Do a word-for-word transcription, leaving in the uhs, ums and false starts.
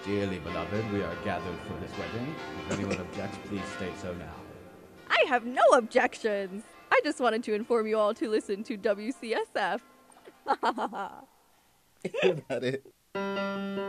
Dearly beloved, we are gathered for this wedding. If anyone objects, please state so now. I have no objections. I just wanted to inform you all to listen to W C S F. Is that it?